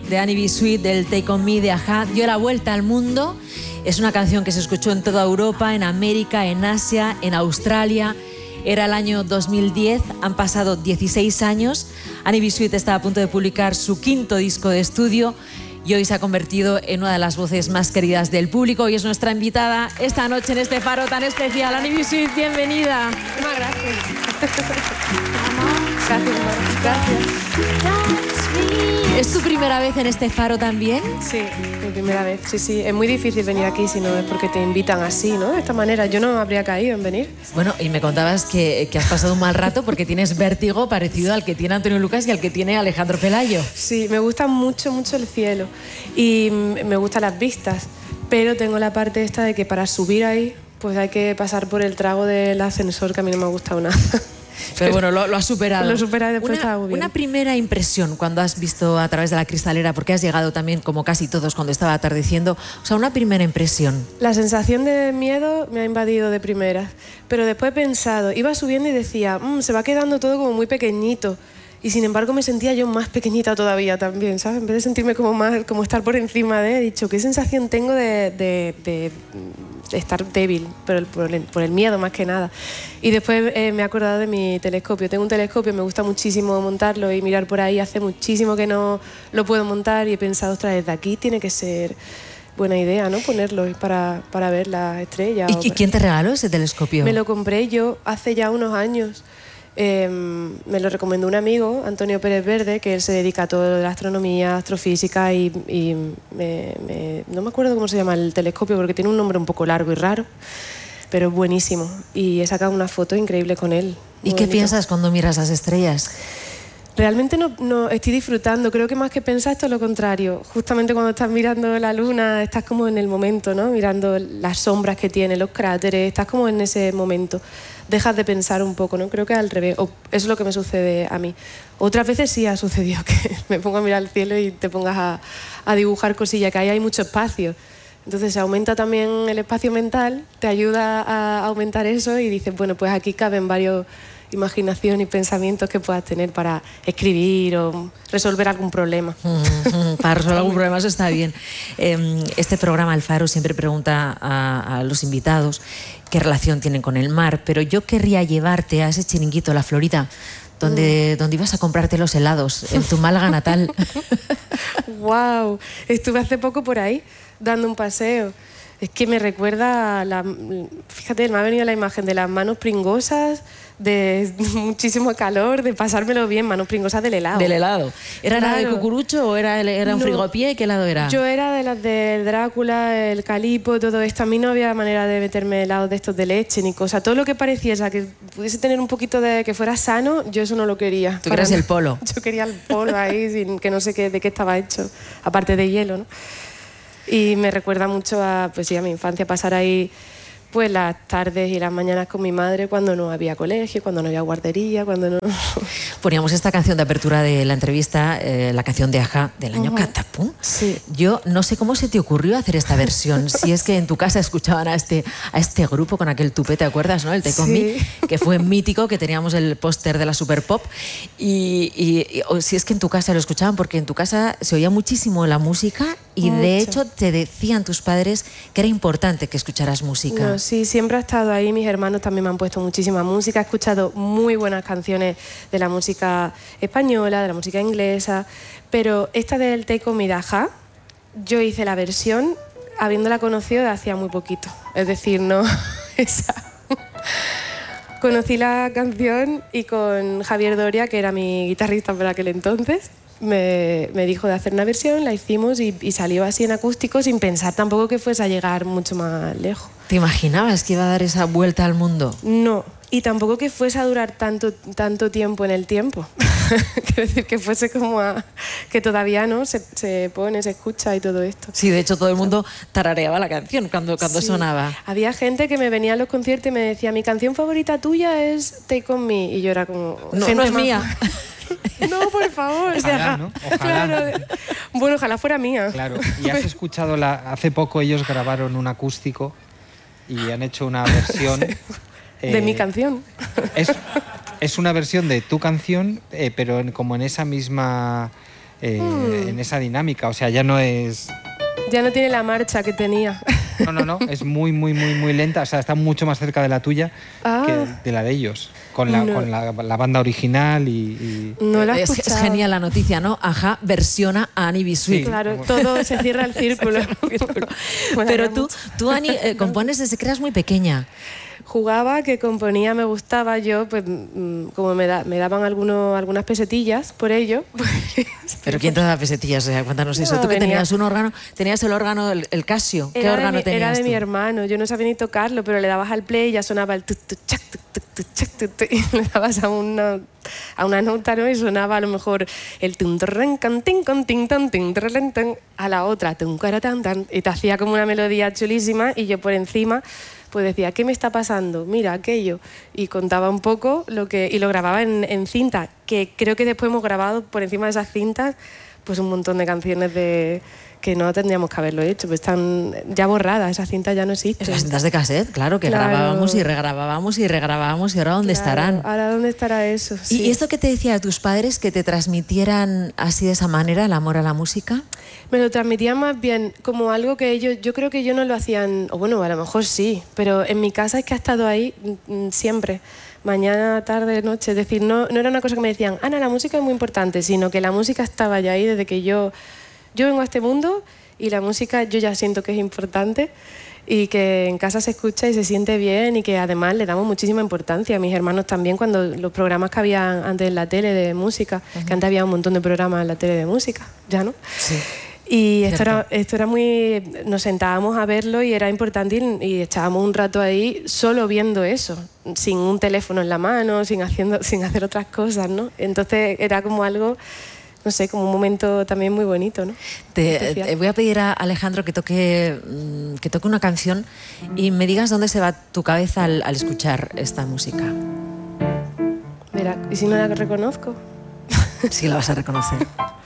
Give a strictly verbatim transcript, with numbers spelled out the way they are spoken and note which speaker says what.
Speaker 1: de Annie B. Sweet, del Take On Me de A-ha, dio la vuelta al mundo. Es una canción que se escuchó en toda Europa, en América, en Asia, en Australia. Era el año dos mil diez, han pasado dieciséis años. Annie B. Sweet está a punto de publicar su quinto disco de estudio y hoy se ha convertido en una de las voces más queridas del público y es nuestra invitada esta noche en este faro tan especial. Annie B. Sweet, bienvenida.
Speaker 2: Muchas gracias. Gracias, gracias.
Speaker 1: ¿Es tu primera vez en este faro también?
Speaker 2: Sí, mi primera vez, sí, sí. Es muy difícil venir aquí si no es porque te invitan así, ¿no? De esta manera. Yo no habría caído en venir.
Speaker 1: Bueno, y me contabas que, que has pasado un mal rato porque tienes vértigo parecido al que tiene Antonio Lucas y al que tiene Alejandro Pelayo.
Speaker 2: Sí, me gusta mucho, mucho el cielo y me gustan las vistas, pero tengo la parte esta de que para subir ahí pues hay que pasar por el trago del ascensor, que a mí no me ha gustado nada.
Speaker 1: Pero bueno, lo, lo has superado.
Speaker 2: Lo superado y después
Speaker 1: una,
Speaker 2: estaba muy bien.
Speaker 1: Una primera impresión cuando has visto a través de la cristalera, porque has llegado también como casi todos cuando estaba atardeciendo, o sea, una primera impresión.
Speaker 2: La sensación de miedo me ha invadido de primeras, pero después he pensado, iba subiendo y decía, mmm, se va quedando todo como muy pequeñito. Y sin embargo me sentía yo más pequeñita todavía también, ¿sabes? En vez de sentirme como más, como estar por encima de, he dicho, ¿qué sensación tengo de, de, de, de estar débil? Por el, por, el, por el miedo más que nada. Y después eh, me he acordado de mi telescopio. Tengo un telescopio, me gusta muchísimo montarlo y mirar por ahí. Hace muchísimo que no lo puedo montar y he pensado, ostras, desde aquí tiene que ser buena idea, ¿no? Ponerlo para, para ver las estrellas.
Speaker 1: ¿Y, ¿y quién te regaló ese telescopio?
Speaker 2: Me lo compré yo hace ya unos años. Eh, me lo recomendó un amigo, Antonio Pérez Verde, que él se dedica a todo de la astronomía, astrofísica y, y me, me, no me acuerdo cómo se llama el telescopio porque tiene un nombre un poco largo y raro, pero es buenísimo y he sacado una foto increíble con él.
Speaker 1: ¿Y qué bonito. Piensas cuando miras las estrellas?
Speaker 2: Realmente no, no estoy disfrutando, creo que más que pensar esto es lo contrario. Justamente cuando estás mirando la luna estás como en el momento, ¿no? Mirando las sombras que tiene, los cráteres, estás como en ese momento. Dejas de pensar un poco, ¿no? Creo que al revés, o eso es lo que me sucede a mí. Otras veces sí ha sucedido que me pongo a mirar el cielo y te pongas a, a dibujar cosillas, que ahí hay mucho espacio. Entonces se aumenta también el espacio mental, te ayuda a aumentar eso y dices, bueno, pues aquí caben varios imaginación y pensamientos que puedas tener para escribir o resolver algún problema.
Speaker 1: Mm, para resolver algún problema, eso está bien. Eh, este programa, El Faro, siempre pregunta a, a los invitados qué relación tienen con el mar, pero yo querría llevarte a ese chiringuito, La Florida, donde, mm. donde ibas a comprarte los helados, en tu Málaga natal.
Speaker 2: ¡Wow! Estuve hace poco por ahí, dando un paseo. Es que me recuerda, a la, fíjate, me ha venido la imagen de las manos pringosas, de muchísimo calor, de pasármelo bien, manos pringosas del helado.
Speaker 1: Del helado. ¿Era
Speaker 2: claro.
Speaker 1: la de cucurucho o era, era un
Speaker 2: no,
Speaker 1: frigopié? ¿Qué helado era?
Speaker 2: Yo era de las del Drácula, el Calipo, todo esto. A mí no había manera de meterme helados de estos de leche ni cosa. Todo lo que pareciera que pudiese tener un poquito de que fuera sano, yo eso no lo quería.
Speaker 1: ¿Tú querías el polo?
Speaker 2: Yo quería el polo ahí, sin que no sé qué, de qué estaba hecho, aparte de hielo, ¿no? Y me recuerda mucho a, pues sí, a mi infancia, pasar ahí pues las tardes y las mañanas con mi madre cuando no había colegio, cuando no había guardería, cuando no...
Speaker 1: Poníamos esta canción de apertura de la entrevista, eh, la canción de A-ha del año uh-huh. Catapum.
Speaker 2: Sí.
Speaker 1: Yo no sé cómo se te ocurrió hacer esta versión, si es que en tu casa escuchaban a este, a este grupo con aquel tupé, ¿te acuerdas, no? El Take On Me, que fue mítico, que teníamos el póster de la Super Pop, y, y, y o si es que en tu casa lo escuchaban, porque en tu casa se oía muchísimo la música y Mucho. De hecho te decían tus padres que era importante que escucharas música.
Speaker 2: No, sí, siempre ha estado ahí, mis hermanos también me han puesto muchísima música, he escuchado muy buenas canciones de la música española, de la música inglesa, pero esta del Take On Me de A-ha, yo hice la versión habiéndola conocido de hacía muy poquito, es decir, no esa. Conocí la canción y con Javier Doria, que era mi guitarrista por aquel entonces, Me, me dijo de hacer una versión, la hicimos y, y salió así en acústico sin pensar tampoco que fuese a llegar mucho más lejos.
Speaker 1: ¿Te imaginabas que iba a dar esa vuelta al mundo?
Speaker 2: No, y tampoco que fuese a durar tanto, tanto tiempo en el tiempo. Quiero decir, que fuese como a... que todavía no se, se pone, se escucha y todo esto.
Speaker 1: Sí, de hecho todo el mundo tarareaba la canción cuando, cuando
Speaker 2: sí.
Speaker 1: sonaba.
Speaker 2: Había gente que me venía a los conciertos y me decía, mi canción favorita tuya es Take On Me, y yo era como...
Speaker 1: No, no es mía.
Speaker 2: No, por favor.
Speaker 3: Ojalá, ¿no? Ojalá.
Speaker 2: Claro. Bueno, ojalá fuera mía.
Speaker 3: Claro. Y has escuchado, la... hace poco ellos grabaron un acústico y han hecho una versión...
Speaker 2: De
Speaker 3: eh,
Speaker 2: mi canción.
Speaker 3: Es, es una versión de tu canción, eh, pero en, como en esa misma eh,
Speaker 2: Mm.
Speaker 3: en esa dinámica. O sea, ya no es...
Speaker 2: Ya no tiene la marcha que tenía.
Speaker 3: No, no, no, es muy, muy, muy, muy lenta. O sea, está mucho más cerca de la tuya
Speaker 2: Ah.
Speaker 3: que de la de ellos. Con la,
Speaker 2: No.
Speaker 3: con la, la banda original y... y-
Speaker 2: No la he
Speaker 1: es, es
Speaker 2: escuchado.
Speaker 1: genial la noticia, ¿no? Ajá, versiona a Annie B. Sweet.
Speaker 3: Sí.
Speaker 2: Claro, todo se cierra el círculo. Molaría
Speaker 1: Pero tú,
Speaker 2: mucho.
Speaker 1: tú Annie, eh, compones desde que eras muy pequeña.
Speaker 2: Jugaba, que componía, me gustaba. Yo, pues, mm, como me, da- me daban algunos, algunas pesetillas por ello. pues,
Speaker 1: ¿Pero quién te daba pesetillas? O sea, cuéntanos eso.
Speaker 2: No,
Speaker 1: Tú que
Speaker 2: venía-
Speaker 1: tenías un órgano, tenías el órgano, el, el Casio. ¿Qué
Speaker 2: Era de
Speaker 1: órgano
Speaker 2: mi-
Speaker 1: tenías
Speaker 2: Era de
Speaker 1: tú?
Speaker 2: mi hermano, yo no sabía ni tocarlo, pero le dabas al play y ya sonaba el tu, tu, chac, tu, tu, tu, chac, tu, tu, y le dabas a una, a una nota, ¿no? Y sonaba a lo mejor el tum, trrren, can, tin, con, tin, tan, tin, trrren, tan, a la otra, tum, cara, tan, tan, y te hacía como una melodía chulísima y yo por encima pues decía, ¿qué me está pasando? Mira, aquello. Y contaba un poco lo que... Y lo grababa en, en cinta, que creo que después hemos grabado por encima de esas cintas pues un montón de canciones de que no tendríamos que haberlo hecho, pues están ya borradas, esas cintas ya no existen.
Speaker 1: Las cintas de cassette, claro, que
Speaker 2: Claro.
Speaker 1: grabábamos y regrabábamos y regrabábamos y ahora ¿dónde
Speaker 2: Claro,
Speaker 1: estarán?
Speaker 2: Ahora, ¿dónde estará eso?
Speaker 1: ¿Y
Speaker 2: Sí.
Speaker 1: esto que te decía de tus padres, que te transmitieran así de esa manera el amor a la música?
Speaker 2: Me lo transmitían más bien como algo que ellos, yo creo que ellos no lo hacían, o bueno, a lo mejor sí, pero en mi casa es que ha estado ahí mm, siempre, mañana, tarde, noche, es decir, no, no era una cosa que me decían, Ana, la música es muy importante, sino que la música estaba ya ahí desde que yo, yo vengo a este mundo y la música yo ya siento que es importante y que en casa se escucha y se siente bien y que además le damos muchísima importancia a mis hermanos también cuando los programas que había antes en la tele de música, que antes había un montón de programas en la tele de música, ya no.
Speaker 1: Sí.
Speaker 2: Y esto
Speaker 1: Cierto.
Speaker 2: era, esto era muy... Nos sentábamos a verlo y era importante y, y echábamos un rato ahí solo viendo eso, sin un teléfono en la mano, sin, haciendo, sin hacer otras cosas, ¿no? Entonces era como algo, no sé, como un momento también muy bonito, ¿no?
Speaker 1: Te,
Speaker 2: Especial.
Speaker 1: te voy a pedir a Alejandro que toque, mm, que toque una canción y me digas dónde se va tu cabeza al, al escuchar esta música.
Speaker 2: Verá, ¿y si no la reconozco?
Speaker 1: Sí, la vas a reconocer.